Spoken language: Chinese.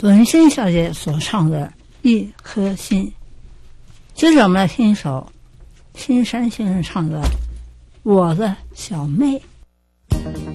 文心小姐所唱的《一颗心》。接着我们来听一首新山先生唱的《我的小妹》。